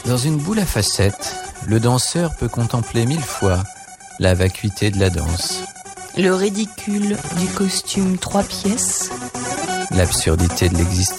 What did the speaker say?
Dans une boule à facettes, le danseur peut contempler 1000 fois la vacuité de la danse, le ridicule du costume 3 pièces, l'absurdité de l'existence.